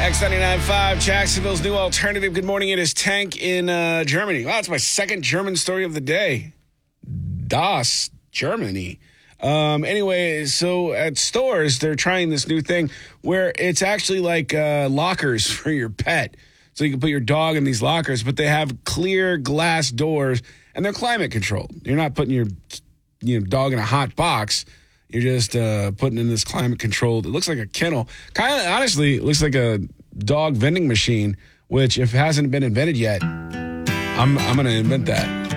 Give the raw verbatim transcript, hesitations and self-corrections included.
X ninety-nine point five, Jacksonville's new alternative. Good morning. It is Tank in uh, Germany. Wow, that's my second German story of the day. Das, Germany. Um, anyway, so at stores, they're trying this new thing where it's actually like uh, lockers for your pet. So you can put your dog in these lockers, but they have clear glass doors, and they're climate controlled. You're not putting your you know, dog in a hot box. You're just uh, putting in this climate controlled. It looks like a kennel. Kind of, honestly, it looks like a dog vending machine, which if it hasn't been invented yet, I'm I'm going to invent that.